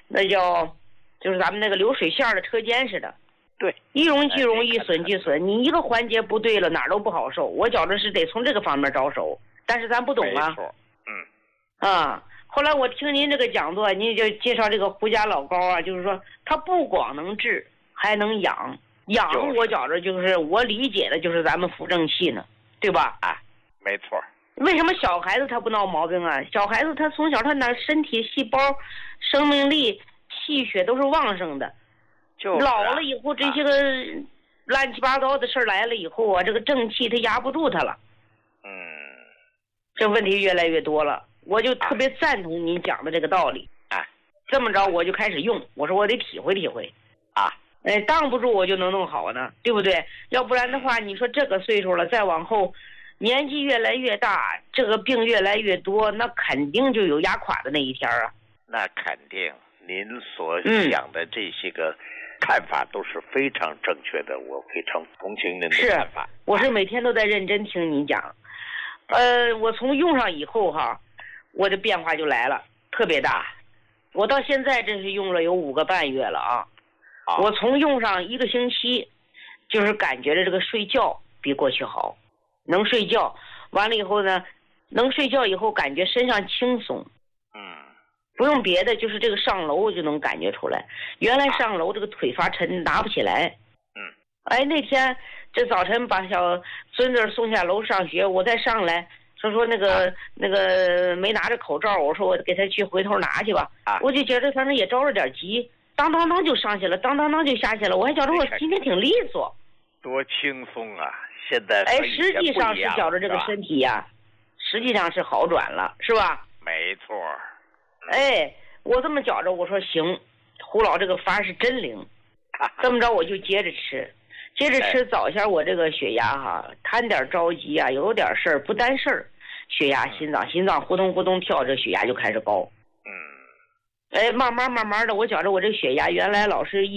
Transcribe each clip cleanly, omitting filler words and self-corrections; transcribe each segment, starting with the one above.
那叫就是咱们那个流水线的车间似的。 对， 一荣俱荣，一损俱损，你一个环节不对了，哪儿都不好受。我觉着是得从这个方面着手，但是咱不懂啊。 没错，嗯。 啊，后来我听您这个讲座，您就介绍这个胡家老高啊，就是说它不光能治，还能养。养我觉着就是我理解的就是咱们辅正气呢，对吧？ 啊，没错。 为什么小孩子他不闹毛病啊？小孩子他从小他那身体细胞、生命力、气血都是旺盛的。老了以后，这些个乱七八糟的事儿来了以后啊，这个正气它压不住他了。 嗯， 这问题越来越多了。我就特别赞同您讲的这个道理。 啊， 这么着我就开始用，我说我得体会体会。 啊， 当不住我就能弄好呢，对不对？要不然的话，你说这个岁数了，再往后，年纪越来越大，这个病越来越多，那肯定就有压垮的那一天啊。 那肯定，您所讲的这些个看法都是非常正确的，我非常同情您的看法。 我是每天都在认真听你讲。我从用上以后哈，我的变化就来了，特别大。我到现在真是用了有5个半月了啊。我从用上1个星期，就是感觉着这个睡觉比过去好，能睡觉。完了以后呢，能睡觉以后感觉身上轻松。不用别的，就是这个上楼就能感觉出来。原来上楼这个腿发沉，拿不起来。那天这早晨把小孙子送下楼上学，我再上来说那个没拿着口罩，我说我给他去回头拿去吧。我就觉得反正也着了点急，当当当就上去了，当当当就下去了。我还觉得我今天挺利索， 多轻松啊！现在实际上是觉着这个身体呀，实际上是好转了，是吧？ 没错。 我这么觉着，我说行，胡老这个法是真灵。这么着我就接着吃早先我这个血压哈，贪点着急啊，有点事儿不担事儿，血压心脏呼咚呼咚跳，这血压就开始高。慢慢的，我觉着我这血压原来老是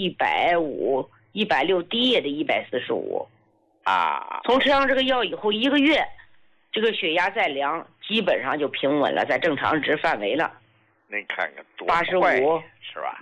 150、160，低也得145。从吃上这个药以后1个月，这个血压再量，基本上就平稳了，在正常值范围了。 您看看多 85 是吧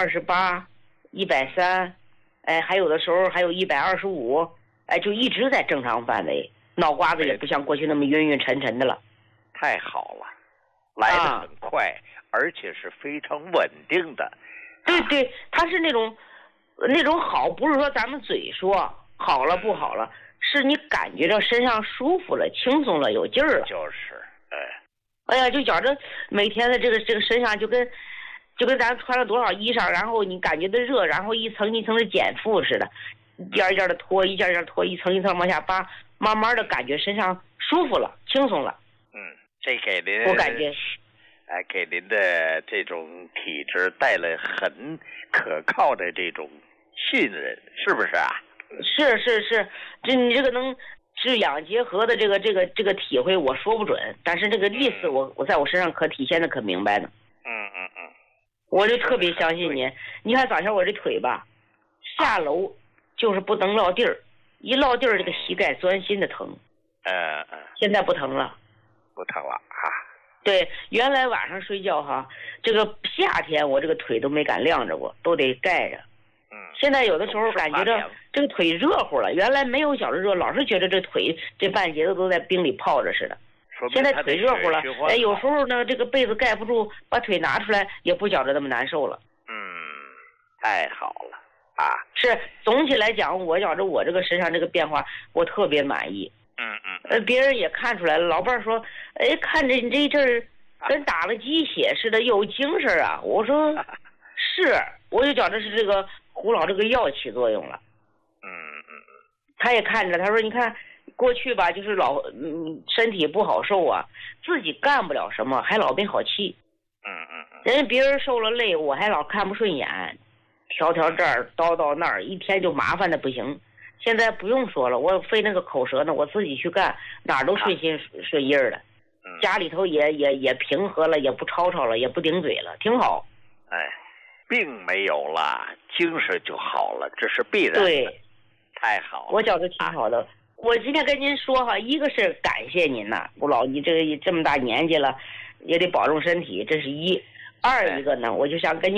？128、130，还有的时候还有125，就一直在正常范围，脑瓜子也不像过去那么晕晕沉沉的了。 太好了，来得很快，而且是非常稳定的。 对，它是那种好，不是说咱们嘴说好了不好了，是你感觉到身上舒服了、轻松了、有劲儿了。就觉着每天的这个身上就跟咱穿了多少衣裳，然后你感觉的热，然后一层一层的减负似的，一件一件的脱，一件一件脱，一层一层往下扒，慢慢的感觉身上舒服了，轻松了。 这给您我感觉给您的这种体质带来很可靠的这种信任，是不是啊？ 是，你这个能治养结合的这个体会我说不准，但是这个意思我在我身上可体现的可明白呢。我就特别相信您。你看早上我这腿吧，下楼就是不能落地儿，一落地儿这个膝盖钻心的疼。现在不疼了。 不疼了啊。 对，原来晚上睡觉哈，这个夏天我这个腿都没敢晾着过，都得盖着。现在有的时候感觉着这个腿热乎了，原来没有觉着热，老是觉得这腿这半截子都在冰里泡着似的。现在腿热乎了，有时候呢这个被子盖不住，把腿拿出来也不觉着那么难受了。 太好了啊！ 是，总体来讲，我觉着我这个身上这个变化，我特别满意。别人也看出来了，老伴儿说，看着你这一阵儿跟打了鸡血似的，有精神啊。我说是，我就觉着是这个胡老这个药起作用了。他也看着，他说你看过去吧，就是身体不好受啊，自己干不了什么，还老没好气。人家别人受了累，我还老看不顺眼，条这儿叨那儿，一天就麻烦的不行。现在不用说了，我费那个口舌呢，我自己去干，哪儿都顺心顺意儿的。家里头也平和了，也不吵了，也不顶嘴了，挺好。 病没有了，精神就好了，这是必然的。 对， 太好了， 我觉得挺好的。我今天跟您说哈，一个是感谢您呐，胡老，你这么大年纪了，也得保重身体，这是一。二一个呢，我就想跟您